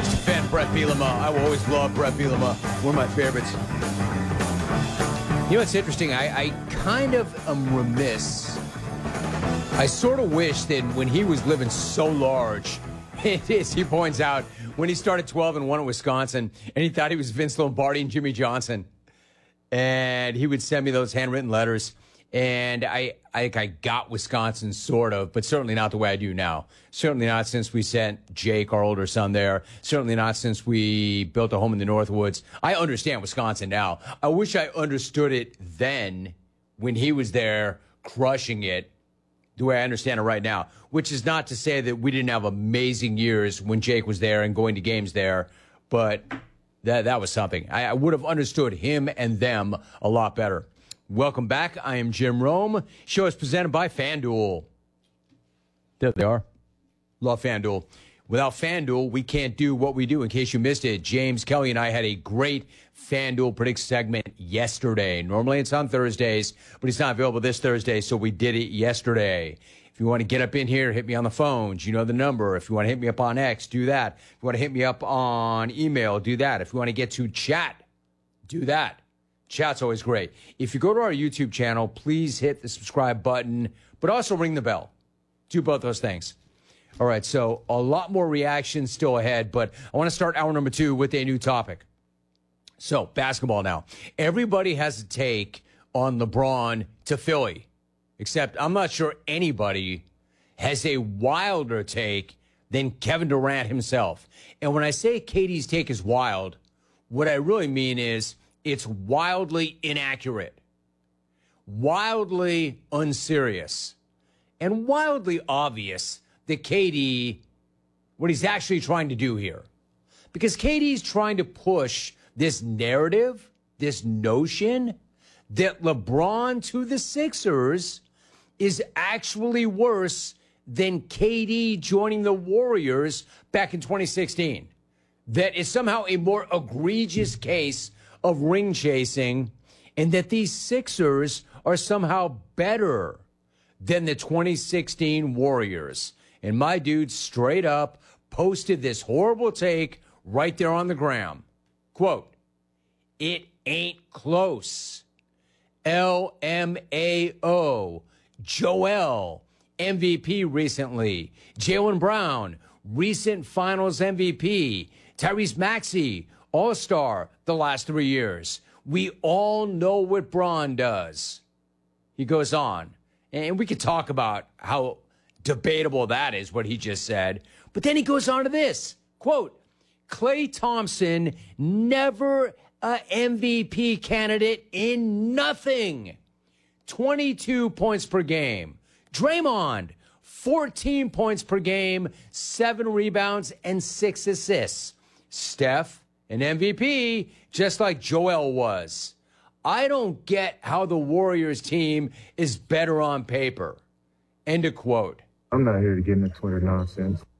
always defend Brett Bielema. I will always love Brett Bielema. One of my favorites. You know, it's interesting. I kind of am remiss. I sort of wish that when he was living so large, as he points out, when he started 12-1 at Wisconsin, and he thought he was Vince Lombardi and Jimmy Johnson, and he would send me those handwritten letters, and I got Wisconsin sort of, but certainly not the way I do now. Certainly not since we sent Jake, our older son, there. Certainly not since we built a home in the Northwoods. I understand Wisconsin now. I wish I understood it then when he was there crushing it the way I understand it right now, which is not to say that we didn't have amazing years when Jake was there and going to games there, but that was something. I would have understood him and them a lot better. Welcome back. I am Jim Rome. Show is presented by FanDuel. There they are. Love FanDuel. Without FanDuel, we can't do what we do. In case you missed it, James Kelly and I had a great FanDuel Predict segment yesterday. Normally it's on Thursdays, but he's not available this Thursday, so we did it yesterday. If you want to get up in here, hit me on the phones. You know the number. If you want to hit me up on X, do that. If you want to hit me up on email, do that. If you want to get to chat, do that. Chat's always great. If you go to our YouTube channel, please hit the subscribe button, but also ring the bell. Do both those things. All right, so a lot more reactions still ahead, but I want to start hour number 2 with a new topic. So, basketball now. Everybody has a take on LeBron to Philly, except I'm not sure anybody has a wilder take than Kevin Durant himself. And when I say Katie's take is wild, what I really mean is it's wildly inaccurate, wildly unserious, and wildly obvious that KD, what he's actually trying to do here. Because KD's trying to push this narrative, this notion that LeBron to the Sixers is actually worse than KD joining the Warriors back in 2016. That is somehow a more egregious case of ring chasing, and that these Sixers are somehow better than the 2016 Warriors. And my dude straight up posted this horrible take right there on the gram. Quote, "It ain't close. LMAO. Joel, MVP recently. Jaylen Brown, recent finals MVP. Tyrese Maxey, All-Star the last 3 years. We all know what Bron does." He goes on. And we could talk about how debatable that is, what he just said. But then he goes on to this. Quote, "Klay Thompson, never a MVP candidate in nothing. 22 points per game. Draymond, 14 points per game, 7 rebounds, and 6 assists. Steph, an MVP, just like Joel was. I don't get how the Warriors team is better on paper." End of quote. I'm not here to get into Twitter nonsense.